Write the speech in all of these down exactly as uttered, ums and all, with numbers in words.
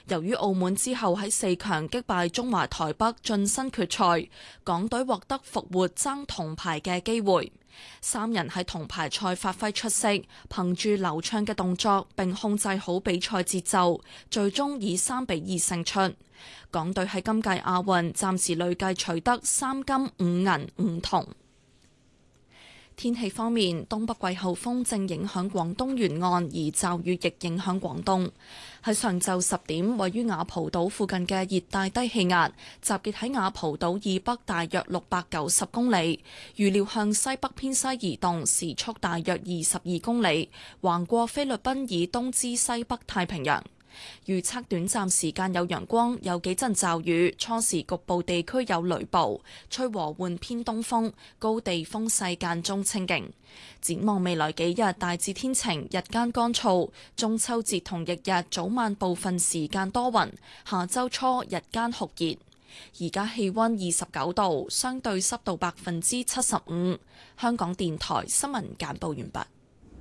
由於澳門之後喺四強擊敗中華台北晉身決賽，港隊獲得復活爭銅牌嘅機會。三人喺銅牌賽發揮出色，憑住流暢嘅動作並控制好比賽節奏，最終以三比二勝出。港隊喺今屆亞運暫時累計取得三金五銀五銅。天氣方面，東北季候風正影響廣東沿岸，而驟雨亦影響廣東。喺上晝十點，位於雅蒲島附近嘅熱帶低氣壓集結喺雅蒲島以北大約六百九十公里，預料向西北偏西移動，時速大約二十二公里，橫過菲律賓以東至西北太平洋。預測短暫時間有陽光，有幾陣驟雨，初時局部地區有雷暴，吹和緩偏東風，高地風勢間中清勁。展望未來幾日，大致天晴，日間乾燥。中秋節同翌日早晚部分時間多雲，下周初日間酷熱。而家氣溫二十九度，相對濕度百分之七十五。香港電台新聞簡報完畢。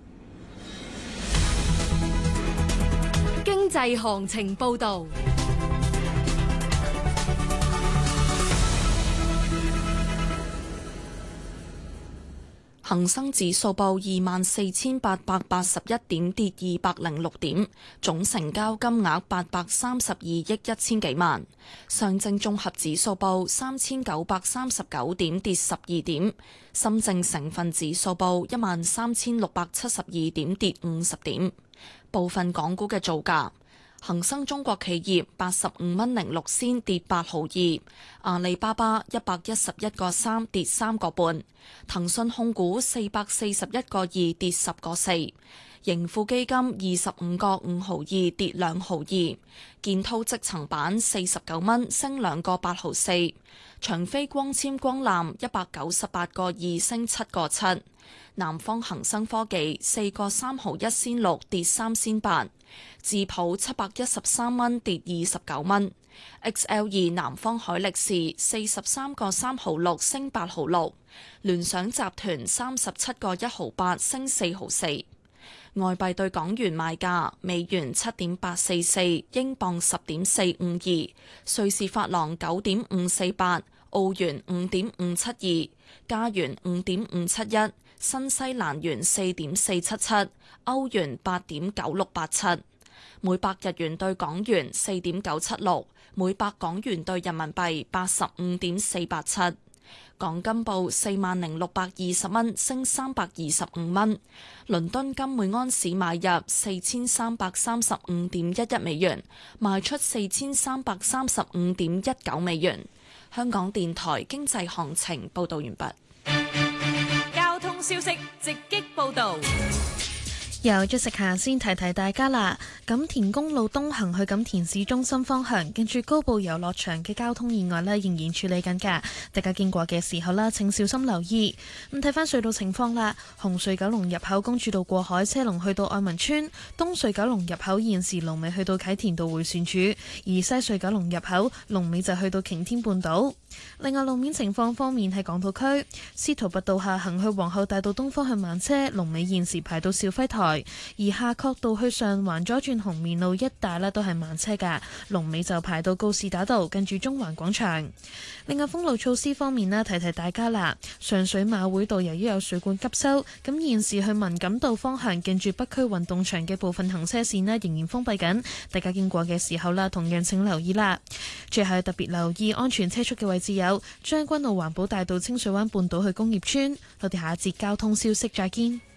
經濟行情報道。 恒生指數報二萬四千八百八十一點，跌二百零六點，總成交金額八百三十二億一千幾萬。上證綜合指數報三千九百三十九點，跌十二點。深證成分指數報一萬三千六百七十二點，跌五十點。部分港股嘅造價：恒生中國企業八十五蚊零六仙，跌八毫二；阿里巴巴一百一十一個三，跌三個半；騰訊控股四百四十一個二，跌十個四；盈富基金二十五個五毫二，跌兩毫二；建滔積層板四十九蚊，升兩個八毫四；長飛光纖光纜一百九十八個二，升七個七；南方恒生科技四個三毫一仙六，跌三仙八；智普七百一十三蚊，跌二十九蚊；X L 二南方海力士四十三個三毫六，升八毫六；聯想集團三十七個一毫八，升四毫四。外幣對港元賣價：美元七點八四四，英鎊十點四五二，瑞士法郎九點五四八，澳元五點五七二，加元五點五七一，新西蘭元四點四七七，歐元八點九六八七。每百日元對港元四點九七六，每百港元對人民幣八十五點四八七。港金報四萬零六百二十蚊，升三百二十五蚊。倫敦金每安士買入四千三百三十五點一一美元，賣出四千三百三十五點一九美元。香港電台經濟行情報道完畢。 交通消息直擊報道。 由咗食下先提提大家啦，錦田公路東行去錦田市中心方向，跟住高埗遊樂場嘅交通意外呢，仍然處理緊㗎，大家經過嘅時候啦，請小心留意。咁睇翻隧道情況啦，紅隧九龍入口公主道過海車龍去到愛民村，東隧九龍入口現時龍尾去到啟田道迴旋處，而西隧九龍入口龍尾就去到擎天半島。另外路面情況方面，喺港島區司徒拔道下行去皇后大道東方向慢車，龍尾現時排到肇輝台，而夏慤道去上環左轉紅棉路一帶呢都係慢車㗎，龍尾就排到告士打道近住中環廣場。另外封路措施方面呢，提提大家啦，上水馬會道由於有水管急修，咁現時去文錦道方向近住北區運動場嘅部分行車線呢仍然封閉緊，大家經過嘅時候啦，同樣請留意啦。最後特別留意安全車速嘅位置有將軍澳環保大道清水灣半島去工業村。我哋下一節交通消息再見。